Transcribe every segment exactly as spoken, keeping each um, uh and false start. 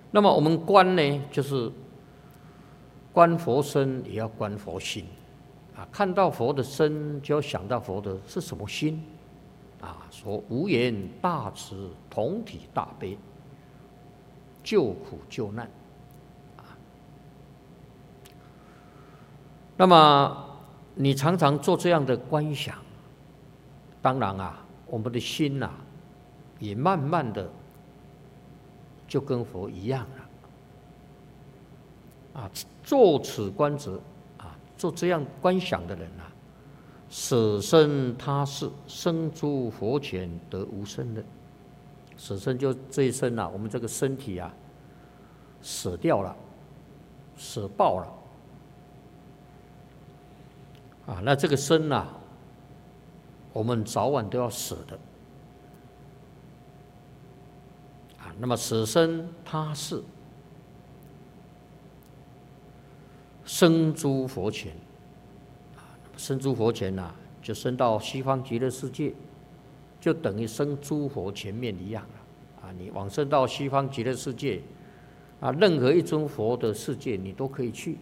那么我们观呢，就是观佛身，也要观佛心啊。看到佛的身，就要想到佛的是什么心啊？说无言大慈，同体大悲，救苦救难啊。那么你常常做这样的观想，当然啊，我们的心呐、啊，也慢慢的就跟佛一样了啊。做此观者啊，做这样观想的人啊，舍身他世，生诸佛前得无生忍。舍身就这一生啊，我们这个身体啊，舍掉了，舍报了啊。那这个身啊，我们早晚都要舍的啊。那么舍身他世，生诸佛前啊，生诸佛前呐、啊，就生到西方极乐世界，就等于生诸佛前面一样了啊。你往生到西方极乐世界啊，任何一尊佛的世界你都可以去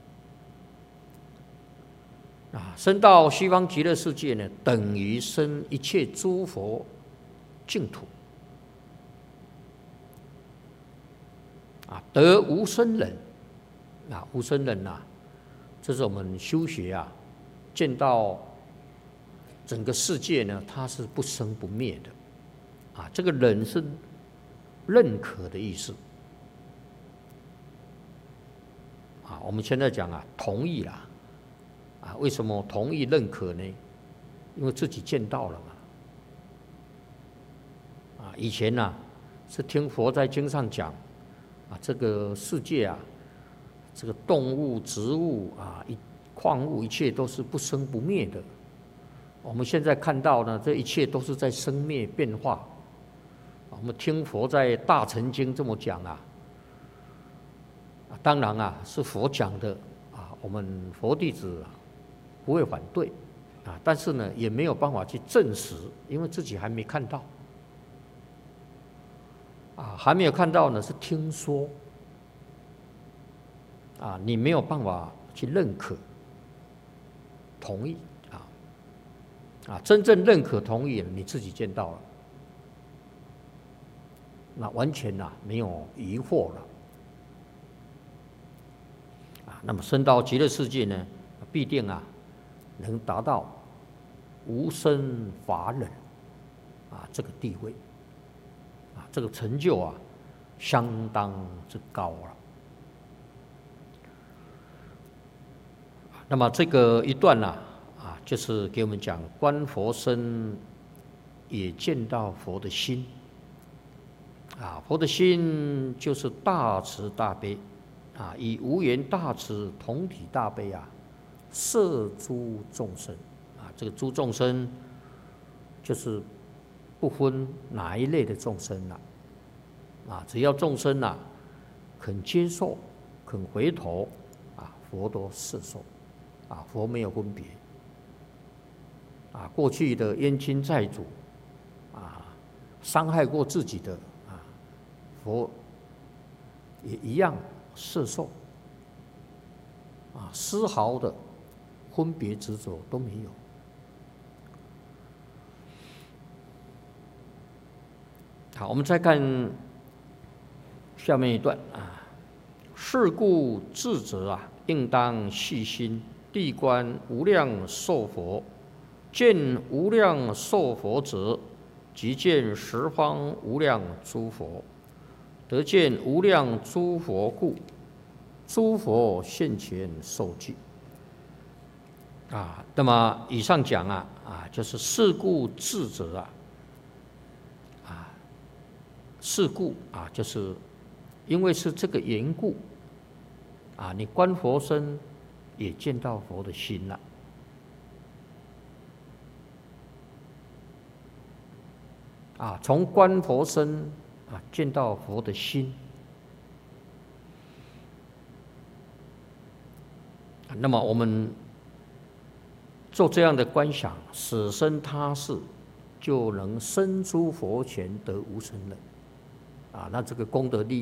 啊。生到西方极乐世界呢，等于生一切诸佛净土啊，得无生忍啊。无生忍啊，这是我们修学啊，见到整个世界呢，它是不生不灭的啊。这个忍是认可的意思啊。我们现在讲啊，同意啦啊。为什么同意认可呢？因为自己见到了嘛啊。以前呢、啊、是听佛在经上讲啊，这个世界啊，这个动物、植物啊、一矿物，一切都是不生不灭的。我们现在看到呢，这一切都是在生灭变化。我们听佛在《大乘经》这么讲啊，当然啊是佛讲的啊，我们佛弟子啊不会反对啊，但是呢也没有办法去证实，因为自己还没看到啊，还没有看到呢是听说啊，你没有办法去认可、同意啊啊，真正认可、同意，你自己见到了。那完全啊没有疑惑了啊。那么升到极乐世界呢，必定啊能达到无生法忍啊这个地位啊，这个成就啊相当之高了。那么这个一段呢 啊, 啊，就是给我们讲观佛身，也见到佛的心。啊，佛的心就是大慈大悲，啊，以无缘大慈同体大悲啊，摄诸众生，啊，这个诸众生就是不分哪一类的众生了，啊，只要众生啊肯接受、肯回头，啊，佛都摄受，啊，佛没有分别，啊，过去的冤亲债主，啊，伤害过自己的。佛也一样摄受啊，丝毫的分别执着都没有。好，我们再看下面一段啊。是故智者啊，应当细心谛观无量寿佛，见无量寿佛者，即见十方无量诸佛。得见无量诸佛故，诸佛现前受记。啊，那么以上讲啊，啊，就是是故智者啊，啊，是故啊，就是因为是这个缘故，啊，你观佛身也见到佛的心了。啊，从观佛身。啊，见到佛的心，那么我们做这样的观想，舍身他世，就能生诸佛前得无生忍。啊，那这个功德力